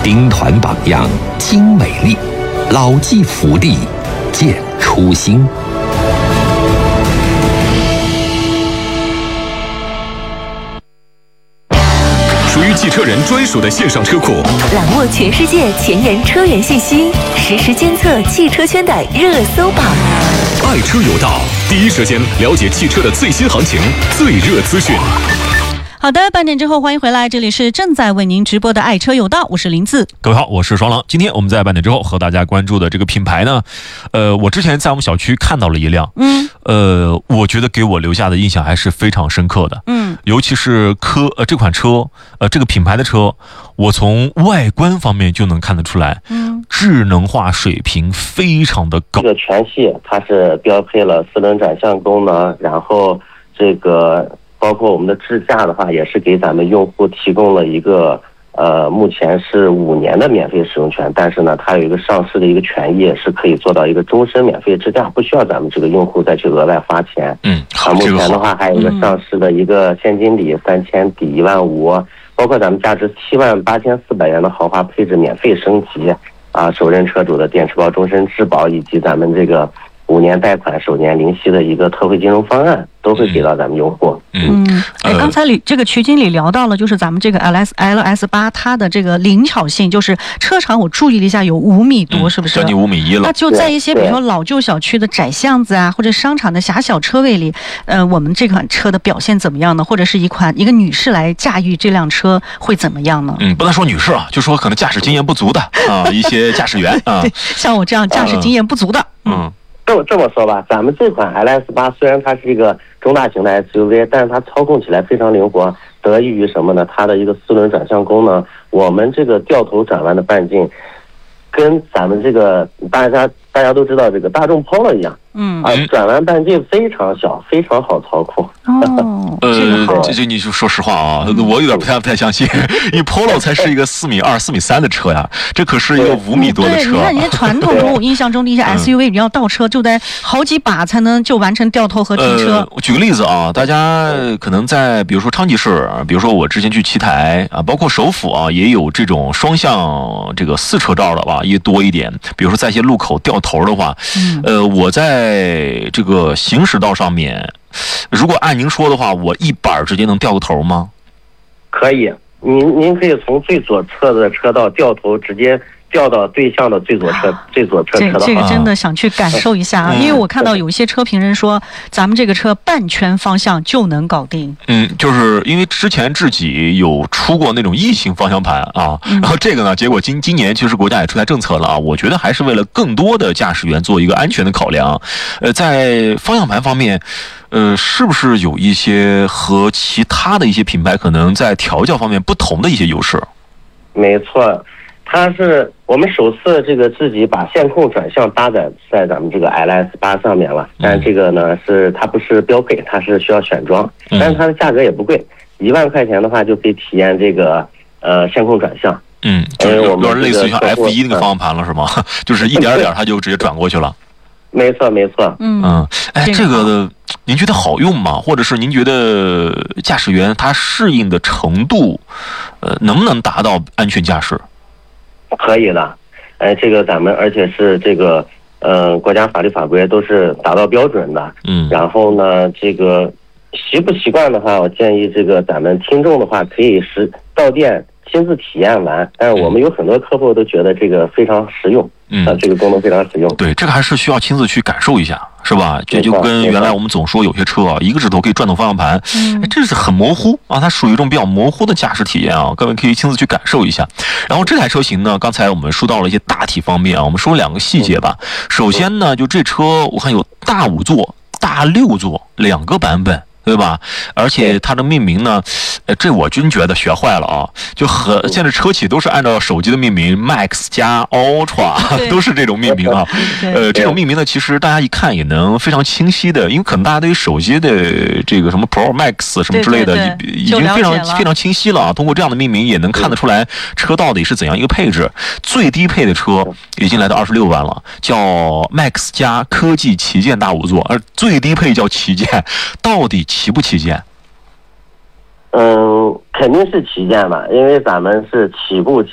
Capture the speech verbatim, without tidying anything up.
丁团榜样金美丽，老骥伏枥，见初心。 属于汽车人专属的线上车库， 揽握全世界前沿车源信息，实时监测汽车圈的热搜榜。 爱车有道，第一时间了解汽车的最新行情、最热资讯。 好的，半点之后欢迎回来，这里是正在为您直播的爱车有道，我是林子。 各位好，我是双狼。今天我们在半点之后和大家关注的这个品牌呢，呃，我之前在我们小区看到了一辆，嗯，呃，我觉得给我留下的印象还是非常深刻的，嗯，尤其是科呃这款车，呃这个品牌的车，我从外观方面就能看得出来，嗯，智能化水平非常的高。 这个全系它是标配了四轮转向功能，然后这个。包括我们的智驾的话，也是给咱们用户提供了一个呃，目前是五年的免费使用权，但是呢，它有一个上市的一个权益，是可以做到一个终身免费智驾，不需要咱们这个用户再去额外花钱。 嗯， 好，目前的话还有一个上市的一个现金抵三千抵一万五，包括咱们价值七万八千四百元的豪华配置免费升级啊，首任车主的电池包终身质保，以及咱们这个五年贷款首年零息的一个特惠金融方案，都会给到咱们用户。 嗯，哎，刚才里这个曲经理聊到了，就是咱们这个 L S L S 八它的这个灵巧性，就是车长我注意了一下，有五米多，嗯、是不是？ 将近五米一了。 那就在一些比如说老旧小区的窄巷子啊，或者商场的狭小车位里，呃，我们这款车的表现怎么样呢？或者是一款一个女士来驾驭这辆车会怎么样呢？ 嗯，不能说女士啊，就说可能驾驶经验不足的啊，一些驾驶员啊， 对，像我这样驾驶经验不足的， 嗯。嗯这么这么说吧，咱们这款 L S 八虽然它是一个中大型的 S U V， 但是它操控起来非常灵活，得益于什么呢？它的一个四轮转向功能，我们这个掉头转弯的半径，跟咱们这个大家大家都知道这个大众 Polo 一样，嗯啊，转弯半径非常小，非常好操控。 哦， 呃，这这你就说实话啊，嗯、我有点不太不太相信，因为 Polo 才是一个四米二、四米三的车呀，这可是一个五米多的车。 对，你看人家传统中我印象中的一些 S U V， 你要倒车就得好几把才能就完成掉头和停车。 呃，我举个例子啊，大家可能在比如说昌吉市，比如说我之前去七台啊，包括首府啊，也有这种双向这个四车道的吧，也多一点。比如说在一些路口掉头的话，嗯、呃，我在这个行驶道上面。如果按您说的话，我一板直接能掉个头吗？ 可以，您您可以从最左侧的车道掉头，直接掉到对向的最左车、啊、最左侧车道。 这这个真的想去感受一下啊，嗯、因为我看到有一些车评人说，咱们这个车半圈方向就能搞定。 嗯，就是因为之前自己有出过那种异形方向盘啊，嗯、然后这个呢，结果今今年其实国家也出台政策了啊，我觉得还是为了更多的驾驶员做一个安全的考量。呃，在方向盘方面。呃，是不是有一些和其他的一些品牌可能在调教方面不同的一些优势？ 没错，它是我们首次这个自己把线控转向搭载在咱们这个 L S 八上面了，但这个呢是它不是标配，它是需要选装，但是它的价格也不贵，一万块钱的话就可以体验这个呃线控转向。 嗯，就是有点类似于像 F 一 那个方向盘了是吗？就是一点点它就直接转过去了。 没错没错， 嗯嗯，哎，这个的您觉得好用吗？或者是您觉得驾驶员他适应的程度，呃，能不能达到安全驾驶？ 可以的，哎，这个咱们而且是这个呃国家法律法规都是达到标准的，嗯，然后呢，这个习不习惯的话，我建议这个咱们听众的话可以实到店亲自体验完，但是我们有很多客户都觉得这个非常实用。嗯，啊，这个功能非常实用。 对，这个还是需要亲自去感受一下，是吧？这就跟原来我们总说有些车啊，一个指头可以转动方向盘，嗯，这是很模糊啊，它属于一种比较模糊的驾驶体验啊，各位可以亲自去感受一下。然后这台车型呢，刚才我们说到了一些大体方面啊，我们说两个细节吧。首先呢，就这车我看有大五座、大六座两个版本。对吧？而且它的命名呢，呃，这我真觉得学坏了啊！就和现在车企都是按照手机的命名 ，Max 加 Ultra 都是这种命名啊。呃，这种命名呢，其实大家一看也能非常清晰的，因为可能大家对于手机的这个什么 Pro Max 什么之类的， 对对对已经非常非常清晰了啊。通过这样的命名，也能看得出来车到底是怎样一个配置。最低配的车已经来到二十六万了，叫 Max 加科技旗舰大五座，而最低配叫旗舰，到底旗不旗舰？ 嗯，肯定是旗舰吧，因为咱们是起步